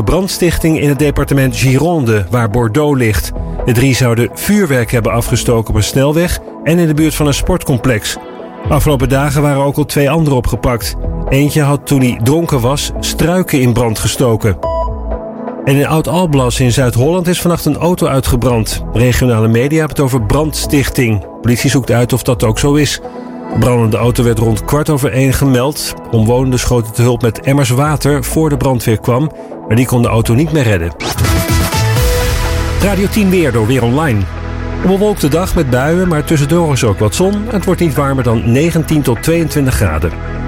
Brandstichting in het departement Gironde, waar Bordeaux ligt. De 3 zouden vuurwerk hebben afgestoken op een snelweg en in de buurt van een sportcomplex. Afgelopen dagen waren ook al 2 anderen opgepakt. Eentje had toen hij dronken was struiken in brand gestoken. En in Oud-Alblas in Zuid-Holland is vannacht een auto uitgebrand. Regionale media hebben het over brandstichting. Politie zoekt uit of dat ook zo is. De brandende auto werd rond 1:15 gemeld. Omwonenden schoten te hulp met emmers water voor de brandweer kwam, maar die kon de auto niet meer redden. Radio 10 weer door Weer Online. Een bewolkte dag met buien, maar tussendoor is ook wat zon. Het wordt niet warmer dan 19 tot 22 graden.